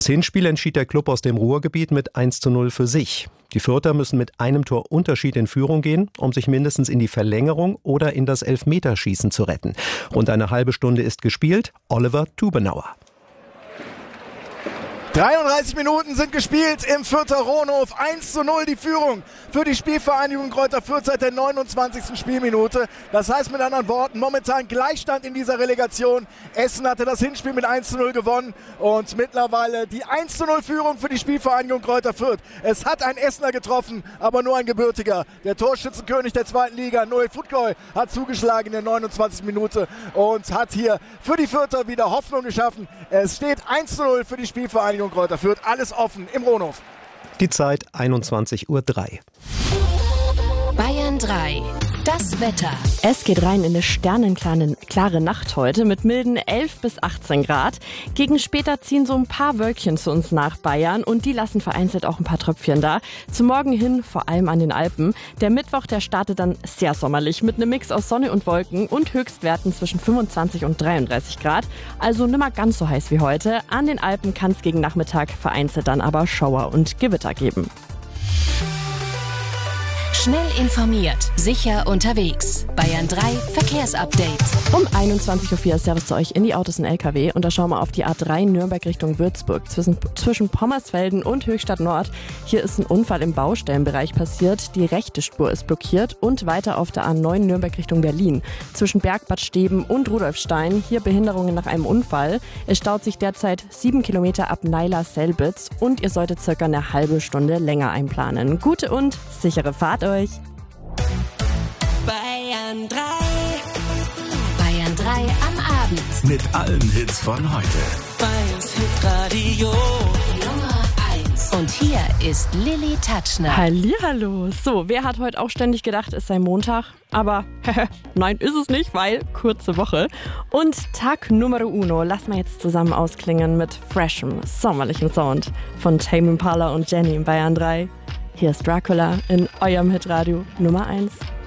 Das Hinspiel entschied der Klub aus dem Ruhrgebiet mit 1:0 für sich. Die Fürther müssen mit einem Tor Unterschied in Führung gehen, um sich mindestens in die Verlängerung oder in das Elfmeterschießen zu retten. Rund eine halbe Stunde ist gespielt. Oliver Tubenauer. 33 Minuten sind gespielt im Fürther Rohnhof. 1:0 die Führung für die Spielvereinigung Greuther Fürth seit der 29. Spielminute. Das heißt mit anderen Worten, momentan Gleichstand in dieser Relegation. Essen hatte das Hinspiel mit 1:0 gewonnen und mittlerweile die 1:0 Führung für die Spielvereinigung Greuther Fürth. Es hat ein Essener getroffen, aber nur ein gebürtiger. Der Torschützenkönig der zweiten Liga, Noel Futkoy, hat zugeschlagen in der 29. Minute und hat hier für die Fürther wieder Hoffnung geschaffen. Es steht 1:0 für die Spielvereinigung Greuther Fürth, alles offen im Rohnhof. Die Zeit 21:03 Uhr. Bayern 3. Das Wetter. Es geht rein in eine sternenklare Nacht heute mit milden 11 bis 18 Grad. Gegen später ziehen so ein paar Wölkchen zu uns nach Bayern und die lassen vereinzelt auch ein paar Tröpfchen da. Zum Morgen hin vor allem an den Alpen. Der Mittwoch, der startet dann sehr sommerlich mit einem Mix aus Sonne und Wolken und Höchstwerten zwischen 25 und 33 Grad. Also nimmer ganz so heiß wie heute. An den Alpen kann es gegen Nachmittag vereinzelt dann aber Schauer und Gewitter geben. Schnell informiert, sicher unterwegs. Bayern 3 Verkehrsupdate. Um 21:04 Uhr Servus zu euch in die Autos und LKW und da schauen wir auf die A3 Nürnberg Richtung Würzburg. Zwischen Pommersfelden und Höchstadt Nord. Hier ist ein Unfall im Baustellenbereich passiert. Die rechte Spur ist blockiert und weiter auf der A9 Nürnberg Richtung Berlin. Zwischen Bergbad Steben und Rudolfstein. Hier Behinderungen nach einem Unfall. Es staut sich derzeit 7 Kilometer ab Naila-Selbitz und ihr solltet circa eine halbe Stunde länger einplanen. Gute und sichere Fahrt euch. Bayern 3. Bayern 3 am Abend. Mit allen Hits von heute. Bayerns Hitradio Nummer 1. Und hier ist Lilly Tatschner. Hallihallo. So, wer hat heute auch ständig gedacht, es sei Montag? Aber nein, ist es nicht, weil kurze Woche. Und Tag Numero Uno lassen wir jetzt zusammen ausklingen mit freshem, sommerlichem Sound von Tame Impala und Jenny in Bayern 3. Hier ist Dracula in eurem Hitradio Nummer 1.